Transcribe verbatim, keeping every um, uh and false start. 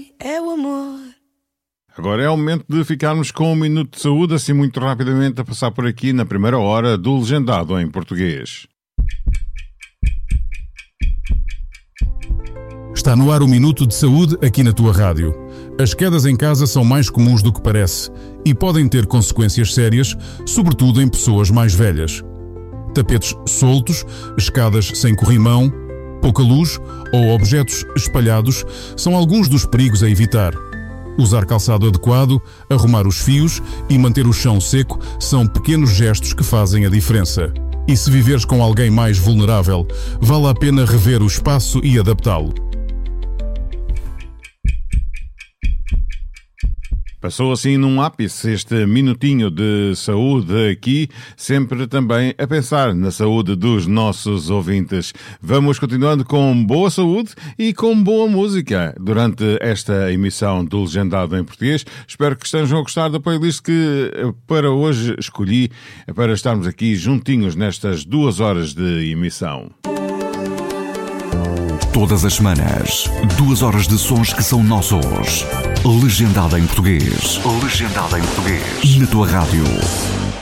mim é o amor. Agora é o momento de ficarmos com um minuto de saúde, assim muito rapidamente a passar por aqui na primeira hora do Legendado em Português. Está no ar o Minuto de Saúde aqui na tua rádio. As quedas em casa são mais comuns do que parece e podem ter consequências sérias, sobretudo em pessoas mais velhas. Tapetes soltos, escadas sem corrimão, pouca luz ou objetos espalhados são alguns dos perigos a evitar. Usar calçado adequado, arrumar os fios e manter o chão seco são pequenos gestos que fazem a diferença. E se viveres com alguém mais vulnerável, vale a pena rever o espaço e adaptá-lo. Passou assim num ápice este minutinho de saúde aqui, sempre também a pensar na saúde dos nossos ouvintes. Vamos continuando com boa saúde e com boa música durante esta emissão do Legendado em Português. Espero que estejam a gostar da playlist que para hoje escolhi para estarmos aqui juntinhos nestas duas horas de emissão. Todas as semanas, duas horas de sons que são nossos. Legendado em Português. Legendado em Português. Na tua rádio.